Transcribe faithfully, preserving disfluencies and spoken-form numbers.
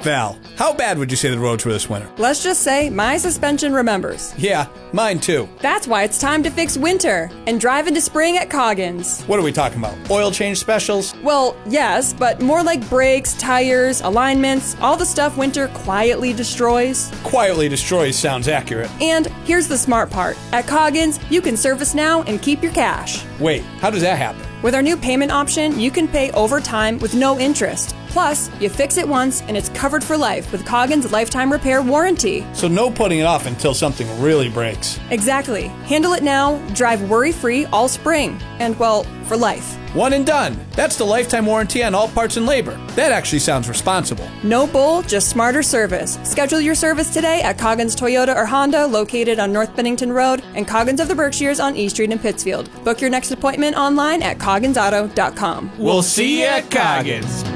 Val, how bad would you say the roads were this winter? Let's just say my suspension remembers. Yeah, mine too. That's why it's time to fix winter and drive into spring at Coggins. What are we talking about? Oil change specials? Well, yes, but more like brakes, tires, alignments, all the stuff winter quietly destroys. Quietly destroys sounds accurate. And here's the smart part. At Coggins, you can service now and keep your cash. Wait, how does that happen? With our new payment option, you can pay over time with no interest. Plus, you fix it once and it's covered for life with Coggins' lifetime repair warranty. So no putting it off until something really breaks. Exactly. Handle it now, drive worry-free all spring. And, well, for life. One and done. That's the lifetime warranty on all parts and labor. That actually sounds responsible. No bull, just smarter service. Schedule your service today at Coggins Toyota or Honda, located on North Bennington Road, and Coggins of the Berkshires on E Street in Pittsfield. Book your next appointment online at coggins auto dot com. We'll see you at Coggins.